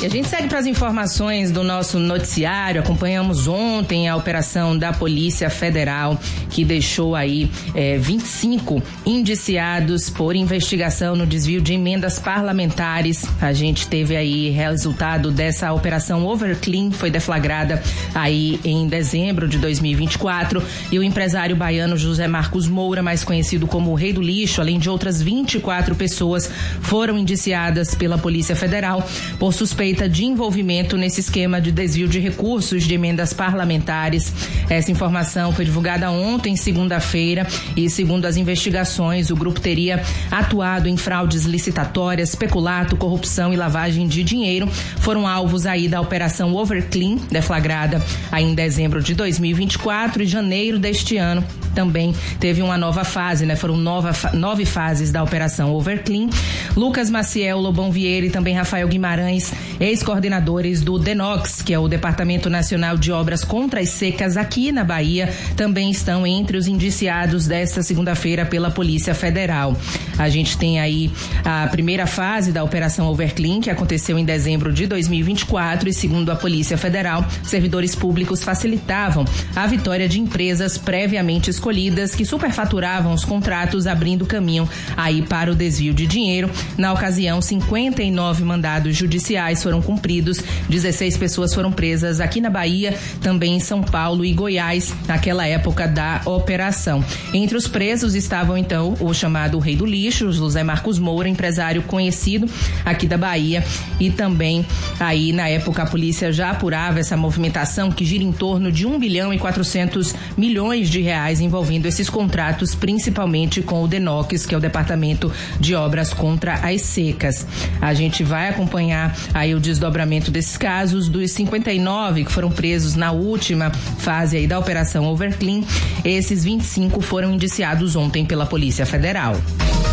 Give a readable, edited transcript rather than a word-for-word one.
E a gente segue para as informações do nosso noticiário. Acompanhamos ontem a operação da Polícia Federal, que deixou aí 25 indiciados por investigação no desvio de emendas parlamentares. A gente teve aí resultado dessa operação Overclean, foi deflagrada aí em dezembro de 2024, e o empresário baiano José Marcos Moura, mais conhecido como o Rei do Lixo, além de outras 24 pessoas, foram indiciadas pela Polícia Federal por suspeita de envolvimento nesse esquema de desvio de recursos de emendas parlamentares. Essa informação foi divulgada ontem, segunda-feira, e segundo as investigações, o grupo teria atuado em fraudes licitatórias, peculato, corrupção e lavagem de dinheiro. Foram alvos aí da operação Overclean, deflagrada aí em dezembro de 2024, e janeiro deste ano também teve uma nova fase, né? Foram 9 fases da operação Overclean. Lucas Maciel, Lobão Vieira e também Rafael Guimarães, ex-coordenadores do DENOX, que é o Departamento Nacional de Obras contra as Secas aqui na Bahia, também estão entre os indiciados desta segunda-feira pela Polícia Federal. A gente tem aí a primeira fase da operação Overclean, que aconteceu em dezembro de 2024, e segundo a Polícia Federal, servidores públicos facilitavam a vitória de empresas previamente escolhidas que superfaturavam os contratos, abrindo caminho aí para o desvio de dinheiro. Na ocasião, 59 mandados judiciais foram cumpridos, 16 pessoas foram presas aqui na Bahia, também em São Paulo e Goiás, naquela época da operação. Entre os presos estavam, então, o chamado Rei do Lixo, José Marcos Moura, empresário conhecido aqui da Bahia, e também aí, na época, a polícia já apurava essa movimentação que gira em torno de 1 bilhão e 400 milhões de reais envolvendo esses contratos, principalmente com o DENOX, que é o Departamento de Obras contra as Secas. A gente vai acompanhar aí o desdobramento desses casos. Dos 59 que foram presos na última fase aí da operação Overclean, esses 25 foram indiciados ontem pela Polícia Federal.